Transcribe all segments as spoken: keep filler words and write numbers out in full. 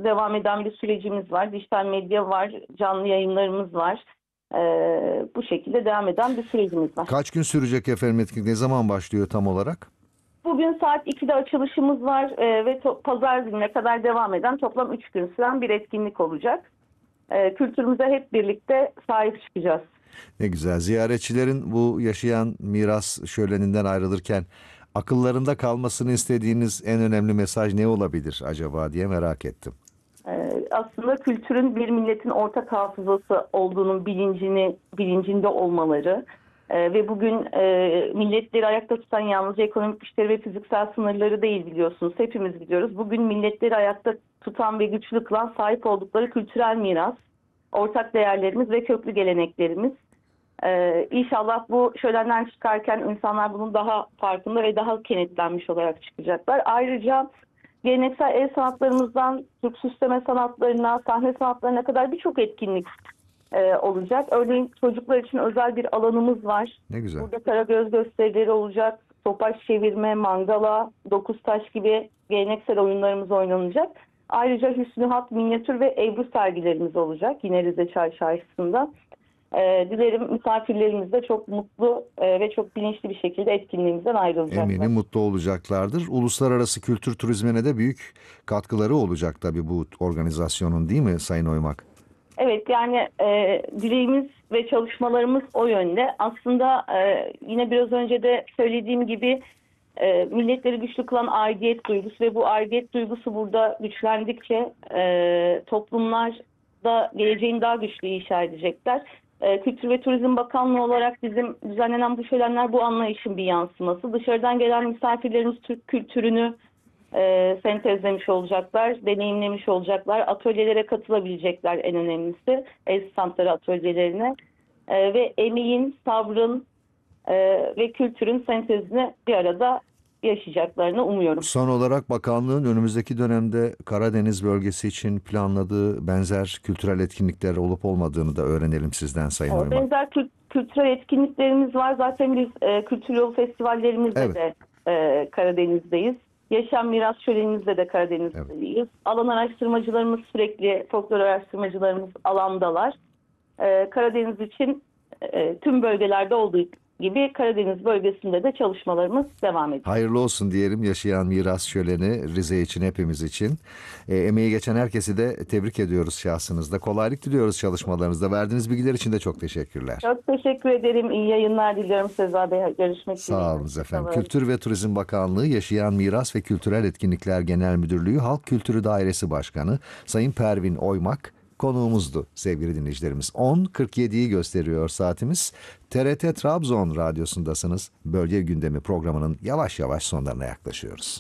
devam eden bir sürecimiz var. Dijital medya var, canlı yayınlarımız var. E, bu şekilde devam eden bir sürecimiz var. Kaç gün sürecek efendim etkinlik? Ne zaman başlıyor tam olarak? Bugün saat ikide açılışımız var e, ve to- pazar gününe kadar devam eden toplam üç gün süren bir etkinlik olacak. E, kültürümüze hep birlikte sahip çıkacağız. Ne güzel. Ziyaretçilerin bu yaşayan miras şöleninden ayrılırken akıllarında kalmasını istediğiniz en önemli mesaj ne olabilir acaba diye merak ettim. E, aslında kültürün bir milletin ortak hafızası olduğunun bilincini bilincinde olmaları e, ve bugün e, milletleri ayakta tutan yalnızca ekonomik güçleri ve fiziksel sınırları değil, biliyorsunuz. Hepimiz biliyoruz. Bugün milletleri ayakta tutan ve güçlü kılan sahip oldukları kültürel miras, ortak değerlerimiz ve köklü geleneklerimiz. Ee, İnşallah bu şölenden çıkarken insanlar bunun daha farkında ve daha kenetlenmiş olarak çıkacaklar. Ayrıca geleneksel el sanatlarımızdan Türk süsleme sanatlarına, sahne sanatlarına kadar birçok etkinlik e, olacak. Örneğin çocuklar için özel bir alanımız var. Ne güzel. Burada karagöz gösterileri olacak, topaç çevirme, mangala, dokuz taş gibi geleneksel oyunlarımız oynanacak. Ayrıca hüsnü hat, minyatür ve ebru sergilerimiz olacak yine Rize Çarşısı'nda. Ee, dilerim misafirlerimiz de çok mutlu e, ve çok bilinçli bir şekilde etkinliğimizden ayrılacaklar. Eminim mutlu olacaklardır. Uluslararası kültür turizmine de büyük katkıları olacak tabii bu organizasyonun, değil mi Sayın Oymak? Evet, yani e, dileğimiz ve çalışmalarımız o yönde. Aslında e, yine biraz önce de söylediğim gibi e, milletleri güçlü kılan aidiyet duygusu ve bu aidiyet duygusu burada güçlendikçe e, toplumlar da geleceğini daha güçlü inşa edecekler. E, Kültür ve Turizm Bakanlığı olarak bizim düzenlenen bu şölenler bu anlayışın bir yansıması. Dışarıdan gelen misafirlerimiz Türk kültürünü e, sentezlemiş olacaklar, deneyimlemiş olacaklar, atölyelere katılabilecekler en önemlisi, el standları atölyelerine e, ve emeğin, sabrın e, ve kültürün sentezini bir arada yaşayacaklarını umuyorum. Son olarak bakanlığın önümüzdeki dönemde Karadeniz bölgesi için planladığı benzer kültürel etkinlikler olup olmadığını da öğrenelim sizden Sayın Oymak. Benzer kült- kültürel etkinliklerimiz var. Zaten biz e, kültür yolu festivallerimizde Evet. de e, Karadeniz'deyiz. Yaşam miras şölenimizde de Karadeniz'deyiz. Evet. Alan araştırmacılarımız sürekli, folklor araştırmacılarımız alandalar. E, Karadeniz için e, tüm bölgelerde olduğu gibi Karadeniz bölgesinde de çalışmalarımız devam ediyor. Hayırlı olsun diyelim yaşayan miras şöleni Rize için, hepimiz için. E, emeği geçen herkesi de tebrik ediyoruz şahsınızda. Kolaylık diliyoruz çalışmalarınızda. Verdiğiniz bilgiler için de çok teşekkürler. Çok teşekkür ederim. İyi yayınlar diliyorum Seza Bey. Görüşmek üzere. Sağ olun efendim. Sağ olun. Kültür ve Turizm Bakanlığı Yaşayan Miras ve Kültürel Etkinlikler Genel Müdürlüğü Halk Kültürü Dairesi Başkanı Sayın Pervin Oymak konuğumuzdu sevgili dinleyicilerimiz. on kırk yediyi gösteriyor saatimiz. T R T Trabzon Radyosu'ndasınız. Bölge Gündemi programının yavaş yavaş sonlarına yaklaşıyoruz.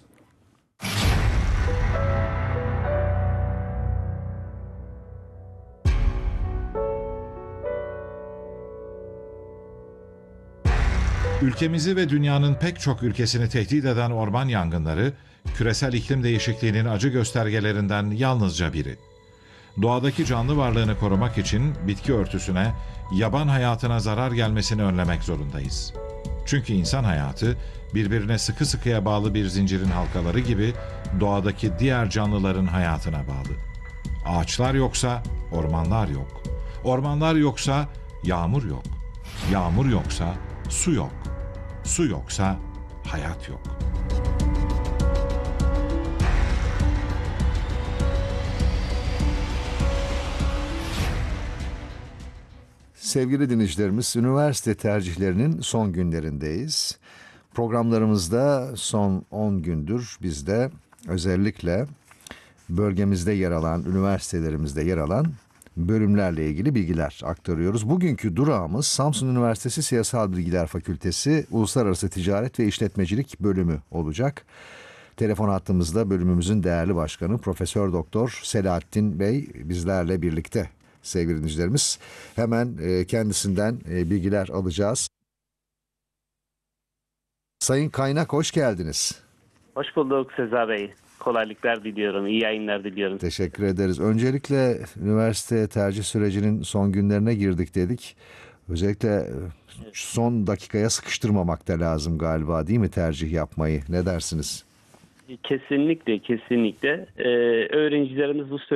Ülkemizi ve dünyanın pek çok ülkesini tehdit eden orman yangınları, küresel iklim değişikliğinin acı göstergelerinden yalnızca biri. Doğadaki canlı varlığını korumak için bitki örtüsüne, yaban hayatına zarar gelmesini önlemek zorundayız. Çünkü insan hayatı birbirine sıkı sıkıya bağlı bir zincirin halkaları gibi doğadaki diğer canlıların hayatına bağlı. Ağaçlar yoksa ormanlar yok. Ormanlar yoksa yağmur yok. Yağmur yoksa su yok. Su yoksa hayat yok. Sevgili dinleyicilerimiz, üniversite tercihlerinin son günlerindeyiz. Programlarımızda son on gündür biz de özellikle bölgemizde yer alan, üniversitelerimizde yer alan bölümlerle ilgili bilgiler aktarıyoruz. Bugünkü durağımız Samsun Üniversitesi Siyasal Bilgiler Fakültesi Uluslararası Ticaret ve İşletmecilik Bölümü olacak. Telefon hattımızda bölümümüzün değerli başkanı Profesör Doktor Selahattin Bey bizlerle birlikte. Sevgili dinleyicilerimiz, hemen kendisinden bilgiler alacağız. Sayın Kaynak, hoş geldiniz. Hoş bulduk Seza Bey. Kolaylıklar diliyorum, iyi yayınlar diliyorum. Teşekkür ederiz. Öncelikle üniversite tercih sürecinin son günlerine girdik dedik. Özellikle son dakikaya sıkıştırmamak da lazım galiba, değil mi, tercih yapmayı? Ne dersiniz? Kesinlikle, kesinlikle. Ee, öğrencilerimiz bu